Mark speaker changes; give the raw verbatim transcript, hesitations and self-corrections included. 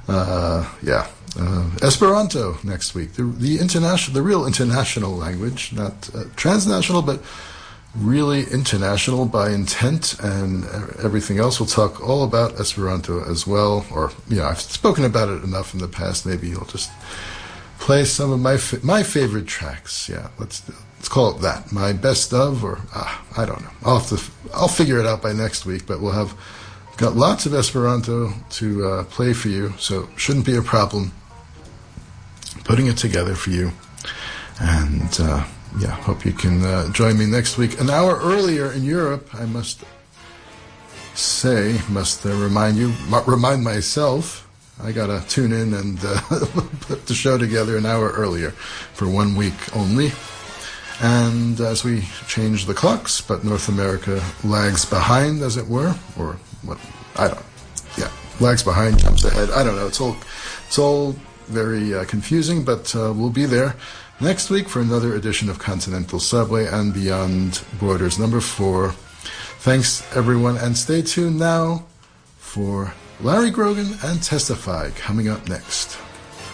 Speaker 1: Uh, yeah. Uh, Esperanto next week. The, the international, the real international language, not uh, transnational, but really international by intent and everything else. We'll talk all about Esperanto as well. Or, you know, I've spoken about it enough in the past. Maybe I'll just play some of my fa- my favorite tracks. Yeah, let's let's call it that. My best of, or ah, I don't know. I'll have to, I'll figure it out by next week. But we'll have got lots of Esperanto to uh, play for you, so shouldn't be a problem putting it together for you. And uh, yeah, hope you can uh, join me next week. An hour earlier in Europe, I must say, must uh, remind you, m- remind myself, I got to tune in and uh, put the show together an hour earlier for one week only. And as we change the clocks, but North America lags behind, as it were, or what, I don't, yeah, lags behind, jumps ahead, I don't know, it's all, it's all very uh, confusing, but uh, we'll be there next week for another edition of Continental Subway and Beyond Borders number four. Thanks, everyone, and stay tuned now for Larry Grogan and Testify coming up next.